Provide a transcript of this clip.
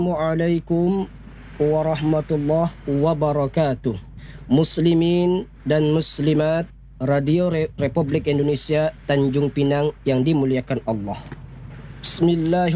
Assalamualaikum warahmatullahi wabarakatuh. Muslimin dan muslimat Radio Republik Indonesia Tanjung Pinang yang dimuliakan Allah. Bismillahirrahmanirrahim.